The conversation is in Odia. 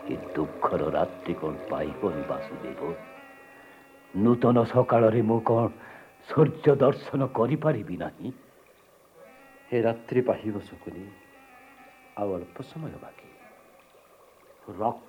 ଏ ଦୁଃଖର ରାତ୍ରି କ'ଣ ପାଇବନି ବାସୁଦେବ? ନୂତନ ସକାଳରେ ମୁଁ କ'ଣ ସୂର୍ଯ୍ୟ ଦର୍ଶନ କରିପାରିବି ନାହିଁ? ଏ ରାତ୍ରି ପାହିବ ଶକୁନି, ଆଉ ଅଳ୍ପ ସମୟ ବାକି। ରକ୍ତ